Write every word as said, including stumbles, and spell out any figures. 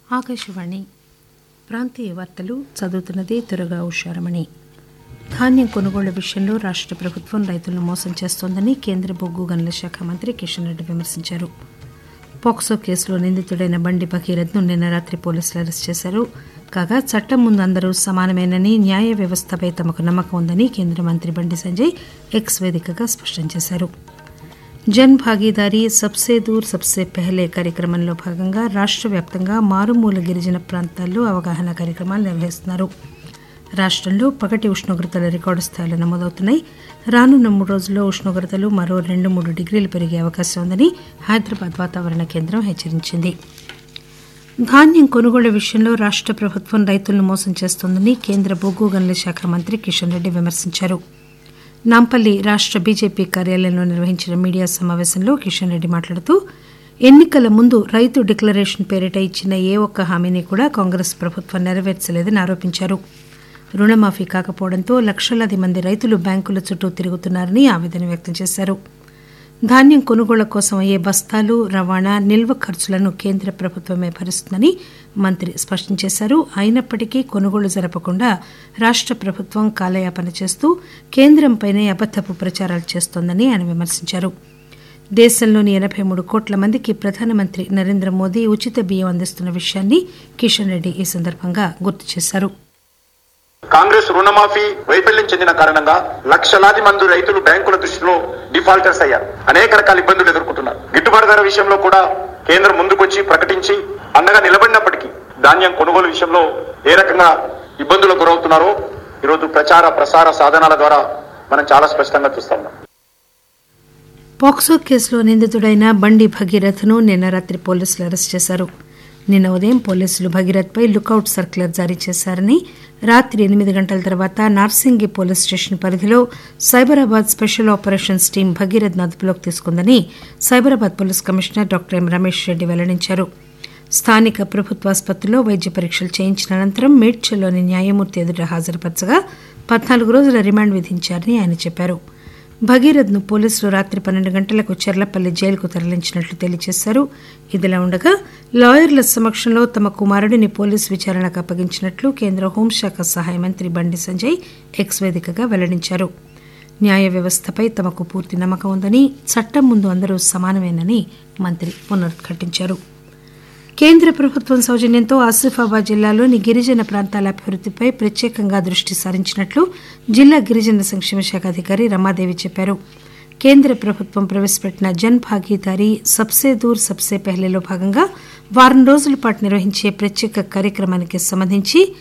ఆకాశవాణి ప్రాంతీయ వార్తలు చదువుతున్నది దుర్గా ఉషారమణి. ధాన్యం కొనుగోళ్ల విషయంలో రాష్ట ప్రభుత్వం రైతులను మోసం చేస్తోందని కేంద్ర బొగ్గు గనుల శాఖ మంత్రి కిషన్ రెడ్డి విమర్శించారు. పోక్సో కేసులో నిందితుడైన బండి భగీరథ్ను నిన్న రాత్రి పోలీసులు అరెస్టు చేశారు. కాగా చట్టం ముందు అందరూ సమానమేనని, న్యాయ వ్యవస్థపై తమకు నమ్మకం ఉందని కేంద్ర మంత్రి బండి సంజయ్ ఎక్స్ వేదికగా స్పష్టం చేశారు. జన్ భాగీదారీ సబ్సే దూర్ సబ్సే పెహలే కార్యక్రమంలో భాగంగా రాష్ట వ్యాప్తంగా మారుమూల గిరిజన ప్రాంతాల్లో అవగాహన కార్యక్రమాలు నిర్వహిస్తున్నారు. రాష్టంలో పగటి ఉష్ణోగ్రతలు రికార్డు స్థాయిలో నమోదవుతున్నాయి. రానున్న మూడు రోజుల్లో ఉష్ణోగ్రతలు మరో రెండు మూడు డిగ్రీలు పెరిగే అవకాశం ఉందని హైదరాబాద్ వాతావరణ కేంద్రం హెచ్చరించింది. ధాన్యం కొనుగోళ్ల విషయంలో రాష్ట ప్రభుత్వం రైతులను మోసం చేస్తోందని కేంద్ర బొగ్గు గనుల శాఖ మంత్రి కిషన్ రెడ్డి విమర్శించారు. నాంపల్లి రాష్ట బీజేపీ కార్యాలయంలో నిర్వహించిన మీడియా సమావేశంలో కిషన్ రెడ్డి మాట్లాడుతూ ఎన్నికల ముందు రైతు డిక్లరేషన్ పేరిట ఇచ్చిన ఏ ఒక్క హామీని కూడా కాంగ్రెస్ ప్రభుత్వం నెరవేర్చలేదని ఆరోపించారు. రుణమాఫీ కాకపోవడంతో లక్షలాది మంది రైతులు బ్యాంకుల చుట్టూ తిరుగుతున్నారని ఆవేదన వ్యక్తం చేశారు. ధాన్యం కొనుగోళ్ల కోసం అయ్యే బస్తాలు, రవాణా, నిల్వ ఖర్చులను కేంద్ర ప్రభుత్వమే భరిస్తుందని మంత్రి స్పష్టం చేశారు. అయినప్పటికీ కొనుగోళ్లు జరపకుండా రాష్ట ప్రభుత్వం కాలయాపన చేస్తూ కేంద్రంపైనే అబద్దపు ప్రచారాలు చేస్తోందని ఆయన విమర్శించారు. దేశంలోని ఎనబై మూడు కోట్ల మందికి ప్రధానమంత్రి నరేంద్ర మోదీ ఉచిత బియ్యం అందిస్తున్న విషయాన్ని కిషన్ రెడ్డి ఈ సందర్భంగా గుర్తు చేశారు. కాంగ్రెస్ రుణమాఫీ వైఫల్యం చెందిన కారణంగా లక్షలాది మంది రైతులు బ్యాంకుల దృష్టిలో డిఫాల్టర్స్ అయ్యారు. అనేక రకాల ఇబ్బందులు ఎదుర్కొంటున్నారు. గిట్టుబాటు ధర విషయంలో కూడా కేంద్రం ముందుకొచ్చి ప్రకటించి అండగా నిలబడినప్పటికీ ధాన్యం కొనుగోలు విషయంలో ఏ రకంగా ఇబ్బందులకు గురవుతున్నారో ఈరోజు ప్రచార ప్రసార సాధనాల ద్వారా మనం చాలా స్పష్టంగా చూస్తా ఉన్నాం. పోక్సో కేసులో నిందితుడైన బండి భగీరథ్ను నిన్న రాత్రి పోలీసులు అరెస్టు చేశారు. నిన్న ఉదయం పోలీసులు భగీరథ్ పై లుకౌట్ సర్క్యులర్ జారీ చేశారని, రాత్రి ఎనిమిది గంటల తర్వాత నార్సింగి పోలీస్ స్టేషన్ పరిధిలో Cyberabad special operations team Bhagirath అదుపులోకి తీసుకుందని Cyberabad police commissioner doctor M Ramesh Reddy వెల్లడించారు. స్థానిక ప్రభుత్వాసుపత్రిలో వైద్య పరీక్షలు చేయించిన అనంతరం మేడ్చల్లోని న్యాయమూర్తి ఎదుట హాజరుపరచగా పద్నాలుగు రోజుల రిమాండ్ విధించారని ఆయన చెప్పారు. భగీరథ్ ను పోలీసులు రాత్రి పన్నెండు గంటలకు చెర్లపల్లి జైలుకు తరలించినట్లు తెలియజేశారు. ఇదిలా ఉండగా లాయర్ల సమక్షంలో తమ కుమారుడిని పోలీసు విచారణకు అప్పగించినట్లు కేంద్ర హోంశాఖ సహాయ మంత్రి బండి సంజయ్ ఎక్స్ వేదికగా వెల్లడించారు. న్యాయ వ్యవస్థపై తమకు పూర్తి నమ్మకం ఉందని, చట్టం ముందు అందరూ సమానమేనని మంత్రి పునరుద్ఘాటించారు. కేంద్ర ప్రభుత్వం సౌజన్యంతో ఆసిఫాబాద్ జిల్లాలోని గిరిజన ప్రాంతాల అభివృద్దిపై ప్రత్యేకంగా దృష్టి సారించినట్లు జిల్లా గిరిజన సంక్షేమ శాఖ అధికారి రమాదేవి చెప్పారు. కేంద్ర ప్రభుత్వం ప్రవేశపెట్టిన జన్ భాగీదారీ సబ్సే దూర్ సబ్సే పెహలేలో భాగంగా వారం రోజుల పాటు నిర్వహించే ప్రత్యేక కార్యక్రమానికి సంబంధించి